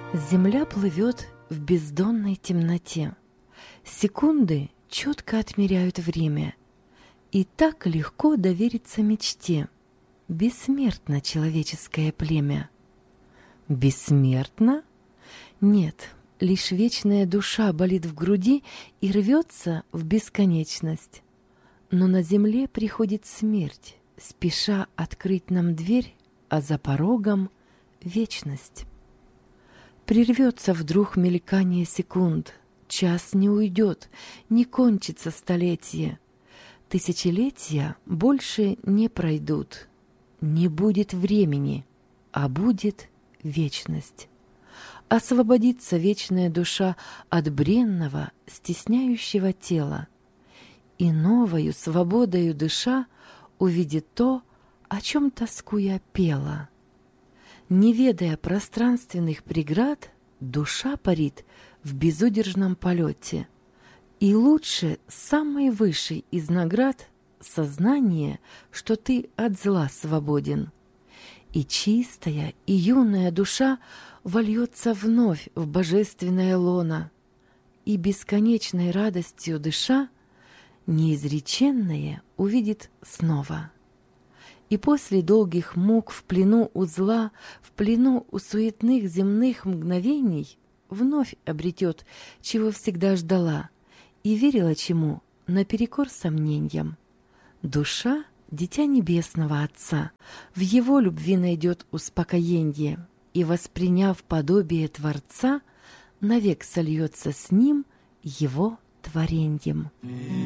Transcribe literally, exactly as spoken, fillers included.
Земля плывет в бездонной темноте. Секунды четко отмеряют время. И так легко довериться мечте. Бессмертно человеческое племя. Бессмертно? Нет, лишь вечная душа болит в груди и рвется в бесконечность. Но на земле приходит смерть, спеша открыть нам дверь, а за порогом — вечность. Прервется вдруг мелькание секунд, час не уйдет, не кончится столетие. Тысячелетия больше не пройдут. Не будет времени, а будет вечность. Освободится вечная душа от бренного, стесняющего тела. И новою свободою дыша увидит то, о чем тоскуя пела. Не ведая пространственных преград, душа парит в безудержном полете. И лучше самой высшей из наград сознание, что ты от зла свободен. И чистая, и юная душа вольется вновь в божественное лоно, и бесконечной радостью дыша неизреченное увидит снова. И после долгих мук в плену у зла, в плену у суетных земных мгновений вновь обретет, чего всегда ждала и верила чему, наперекор сомнениям. Душа — дитя небесного Отца, в Его любви найдет успокоенье и, восприняв подобие Творца, навек сольется с Ним Его твореньем.